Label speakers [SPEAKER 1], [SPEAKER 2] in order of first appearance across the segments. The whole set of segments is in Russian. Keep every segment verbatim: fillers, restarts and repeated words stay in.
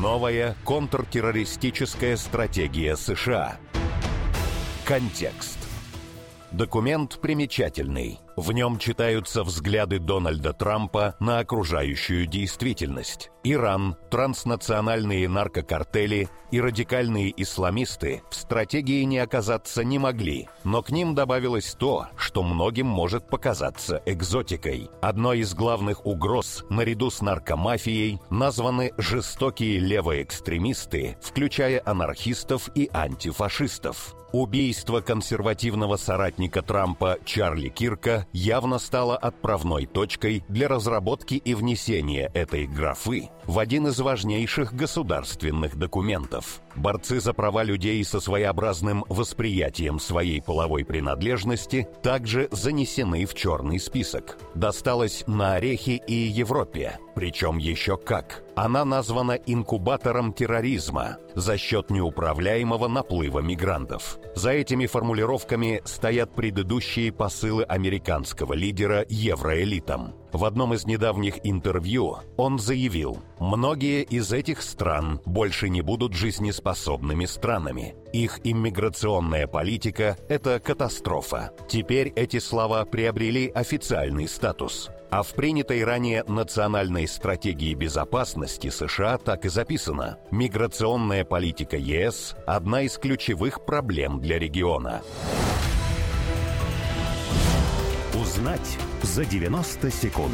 [SPEAKER 1] Новая контртеррористическая стратегия США. Контекст. Документ примечательный. В нем читаются взгляды Дональда Трампа на окружающую действительность. Иран, транснациональные наркокартели и радикальные исламисты в стратегии не оказаться не могли, но к ним добавилось то, что многим может показаться экзотикой. Одной из главных угроз, наряду с наркомафией, названы жестокие левоэкстремисты, включая анархистов и антифашистов. Убийство консервативного соратника Трампа Чарли Кирка явно стало отправной точкой для разработки и внесения этой графы в один из важнейших государственных документов. Борцы за права людей со своеобразным восприятием своей половой принадлежности также занесены в черный список. Досталось на орехи и Европе, причем еще как. Она названа инкубатором терроризма за счет неуправляемого наплыва мигрантов. За этими формулировками стоят предыдущие посылы американского лидера евроэлитам. В одном из недавних интервью он заявил: «Многие из этих стран больше не будут жизнеспособными странами. Их иммиграционная политика – это катастрофа». Теперь эти слова приобрели официальный статус. А в принятой ранее национальной стратегии безопасности США так и записано: «Миграционная политика ЕС – одна из ключевых проблем для региона».
[SPEAKER 2] Узнать за девяносто секунд.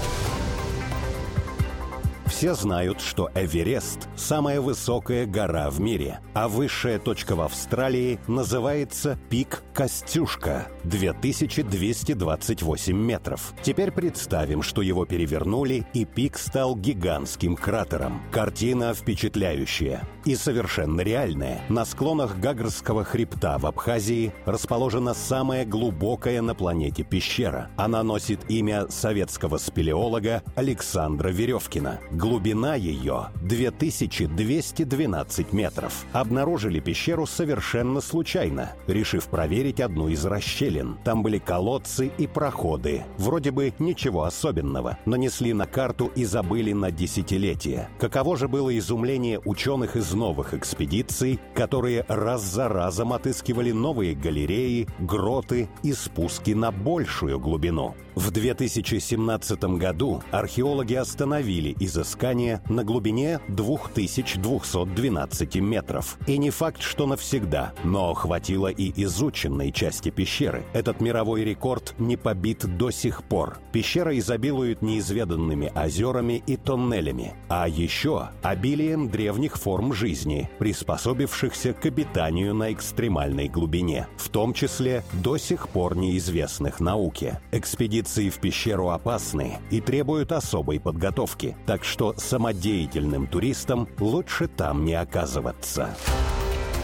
[SPEAKER 2] Все знают, что Эверест – самая высокая гора в мире, а высшая точка в Австралии называется Пик Костюшка – две тысячи двести двадцать восемь метров. Теперь представим, что его перевернули, и пик стал гигантским кратером. Картина впечатляющая и совершенно реальная. На склонах Гагарского хребта в Абхазии расположена самая глубокая на планете пещера. Она носит имя советского спелеолога Александра Веревкина. Глубина ее две тысячи двести двенадцать метров. Обнаружили пещеру совершенно случайно, решив проверить одну из расщелин. Там были колодцы и проходы. Вроде бы ничего особенного. Нанесли на карту и забыли на десятилетия. Каково же было изумление ученых из новых экспедиций, которые раз за разом отыскивали новые галереи, гроты и спуски на большую глубину. В две тысячи семнадцатом году археологи остановили изыскание на глубине две тысячи двести двенадцать метров. И не факт, что навсегда, но хватило и изученной части пещеры. Этот мировой рекорд не побит до сих пор. Пещера изобилует неизведанными озерами и тоннелями, а еще обилием древних форм жизни, приспособившихся к обитанию на экстремальной глубине, в том числе до сих пор неизвестных науке. Экспедиции в пещеру опасны и требуют особой подготовки, так что самодеятельным туристам лучше там не оказываться.